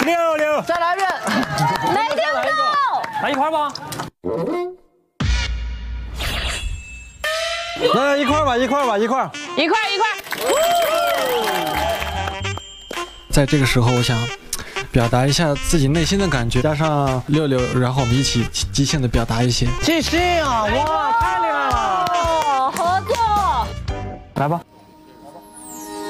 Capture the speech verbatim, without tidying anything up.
六六， 再来一遍。 没听到。 来一块吧。来一块吧，一块吧，一块。 一块一块。 在这个时候，我想表达一下自己内心的感觉，加上六六，然后我们一起即兴的表达一些。 即兴啊！哇，太厉害了！ 哦，合作。 来吧。